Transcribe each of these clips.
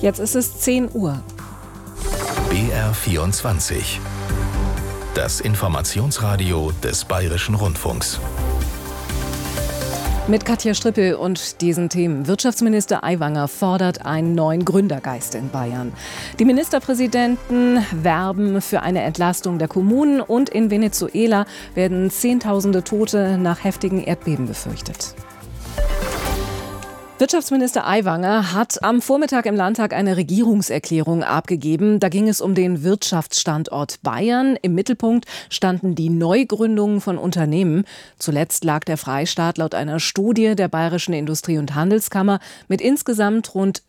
Jetzt ist es 10 Uhr. BR24. Das Informationsradio des Bayerischen Rundfunks. Mit Katja Strippel und diesen Themen. Wirtschaftsminister Aiwanger fordert einen neuen Gründergeist in Bayern. Die Ministerpräsidenten werben für eine Entlastung der Kommunen und in Venezuela werden Zehntausende Tote nach heftigen Erdbeben befürchtet. Wirtschaftsminister Aiwanger hat am Vormittag im Landtag eine Regierungserklärung abgegeben. Da ging es um den Wirtschaftsstandort Bayern. Im Mittelpunkt standen die Neugründungen von Unternehmen. Zuletzt lag der Freistaat laut einer Studie der Bayerischen Industrie- und Handelskammer mit insgesamt rund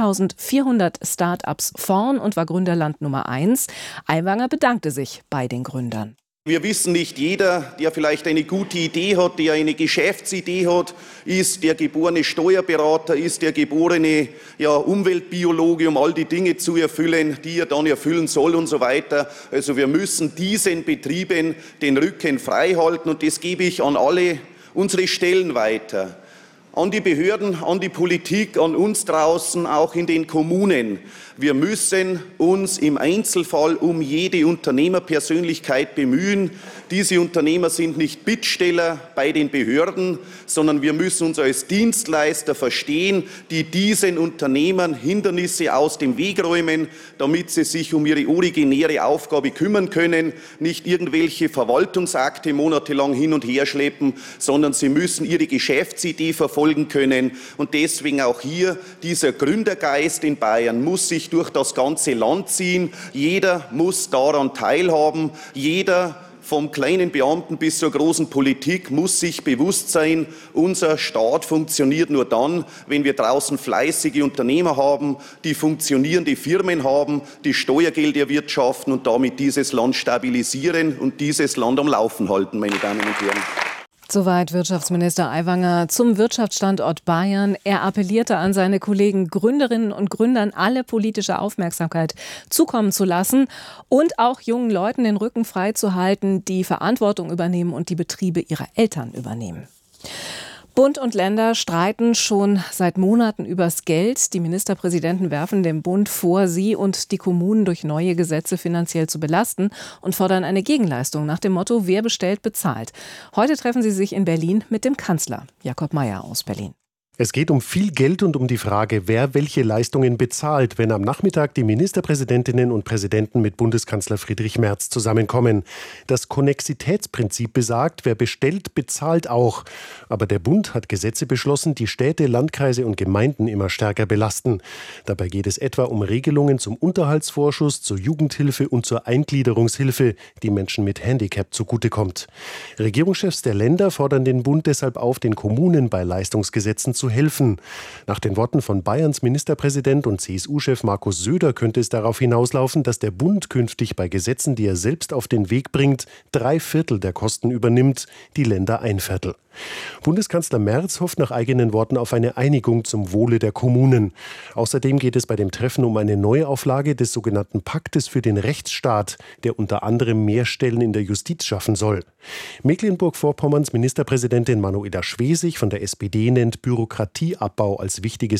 4.400 Start-ups vorn und war Gründerland Nummer 1. Aiwanger bedankte sich bei den Gründern. Wir wissen, nicht jeder, der vielleicht eine gute Idee hat, der eine Geschäftsidee hat, ist der geborene Steuerberater, ist der geborene Umweltbiologe, um all die Dinge zu erfüllen, die er dann erfüllen soll und so weiter. Also wir müssen diesen Betrieben den Rücken frei halten und das gebe ich an alle unsere Stellen weiter. An die Behörden, an die Politik, an uns draußen, auch in den Kommunen. Wir müssen uns im Einzelfall um jede Unternehmerpersönlichkeit bemühen. Diese Unternehmer sind nicht Bittsteller bei den Behörden, sondern wir müssen uns als Dienstleister verstehen, die diesen Unternehmern Hindernisse aus dem Weg räumen, damit sie sich um ihre originäre Aufgabe kümmern können, nicht irgendwelche Verwaltungsakte monatelang hin und her schleppen, sondern sie müssen ihre Geschäftsidee verfolgen können. Und deswegen auch hier, dieser Gründergeist in Bayern muss sich durch das ganze Land ziehen. Jeder muss daran teilhaben. Jeder, vom kleinen Beamten bis zur großen Politik, muss sich bewusst sein, unser Staat funktioniert nur dann, wenn wir draußen fleißige Unternehmer haben, die funktionierende Firmen haben, die Steuergeld erwirtschaften und damit dieses Land stabilisieren und dieses Land am Laufen halten, meine Damen und Herren. Soweit Wirtschaftsminister Aiwanger zum Wirtschaftsstandort Bayern. Er appellierte an seine Kollegen Gründerinnen und Gründern, alle politische Aufmerksamkeit zukommen zu lassen und auch jungen Leuten den Rücken frei zu halten, die Verantwortung übernehmen und die Betriebe ihrer Eltern übernehmen. Bund und Länder streiten schon seit Monaten übers Geld. Die Ministerpräsidenten werfen dem Bund vor, sie und die Kommunen durch neue Gesetze finanziell zu belasten und fordern eine Gegenleistung nach dem Motto, wer bestellt, bezahlt. Heute treffen sie sich in Berlin mit dem Kanzler. Jakob Mayer aus Berlin. Es geht um viel Geld und um die Frage, wer welche Leistungen bezahlt, wenn am Nachmittag die Ministerpräsidentinnen und Präsidenten mit Bundeskanzler Friedrich Merz zusammenkommen. Das Konnexitätsprinzip besagt, wer bestellt, bezahlt auch. Aber der Bund hat Gesetze beschlossen, die Städte, Landkreise und Gemeinden immer stärker belasten. Dabei geht es etwa um Regelungen zum Unterhaltsvorschuss, zur Jugendhilfe und zur Eingliederungshilfe, die Menschen mit Handicap zugutekommt. Regierungschefs der Länder fordern den Bund deshalb auf, den Kommunen bei Leistungsgesetzen zu helfen. Nach den Worten von Bayerns Ministerpräsident und CSU-Chef Markus Söder könnte es darauf hinauslaufen, dass der Bund künftig bei Gesetzen, die er selbst auf den Weg bringt, 3/4 der Kosten übernimmt, die Länder 1/4. Bundeskanzler Merz hofft nach eigenen Worten auf eine Einigung zum Wohle der Kommunen. Außerdem geht es bei dem Treffen um eine Neuauflage des sogenannten Paktes für den Rechtsstaat, der unter anderem mehr Stellen in der Justiz schaffen soll. Mecklenburg-Vorpommerns Ministerpräsidentin Manuela Schwesig von der SPD nennt Bürokratieabbau als wichtiges